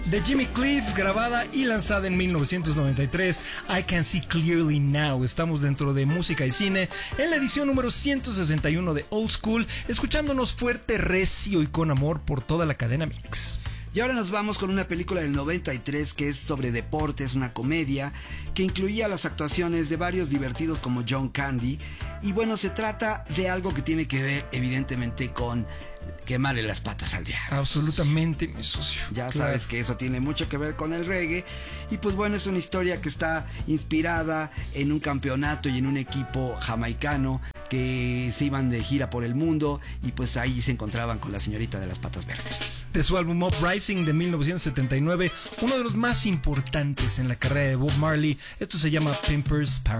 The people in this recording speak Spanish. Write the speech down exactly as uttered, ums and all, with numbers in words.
De Jimmy Cliff, grabada y lanzada en mil novecientos noventa y tres, I Can See Clearly Now. Estamos dentro de música y cine en la edición número ciento sesenta y uno de Old School, escuchándonos fuerte, recio y con amor por toda la cadena Mix. Y ahora nos vamos con una película del noventa y tres que es sobre deportes, una comedia que incluía las actuaciones de varios divertidos como John Candy. Y bueno, se trata de algo que tiene que ver evidentemente con quemarle las patas al diablo. Absolutamente, mi socio. Ya Claro. sabes que eso tiene mucho que ver con el reggae. Y pues bueno, es una historia que está inspirada en un campeonato y en un equipo jamaicano que se iban de gira por el mundo y pues ahí se encontraban con la señorita de las patas verdes. De su álbum Uprising de mil novecientos setenta y nueve, uno de los más importantes en la carrera de Bob Marley. Esto se llama Pimpers Paradise.